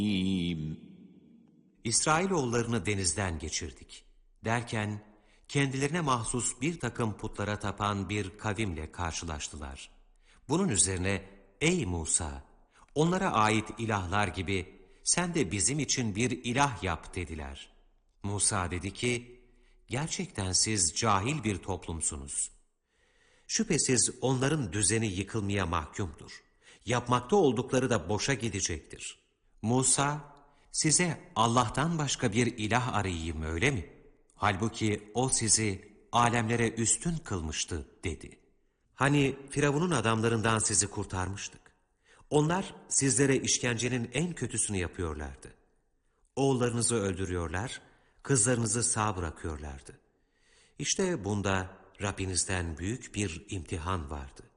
İsrailoğullarını denizden geçirdik. Derken kendilerine mahsus bir takım putlara tapan bir kavimle karşılaştılar. Bunun üzerine ey Musa, onlara ait ilahlar gibi sen de bizim için bir ilah yap dediler. Musa dedi ki, gerçekten siz cahil bir toplumsunuz. Şüphesiz onların düzeni yıkılmaya mahkumdur. Yapmakta oldukları da boşa gidecektir. Musa, size Allah'tan başka bir ilah arayayım öyle mi? Halbuki o sizi alemlere üstün kılmıştı dedi. Hani Firavun'un adamlarından sizi kurtarmıştık. Onlar sizlere işkencenin en kötüsünü yapıyorlardı. Oğullarınızı öldürüyorlar, kızlarınızı sağ bırakıyorlardı. İşte bunda Rabbinizden büyük bir imtihan vardı.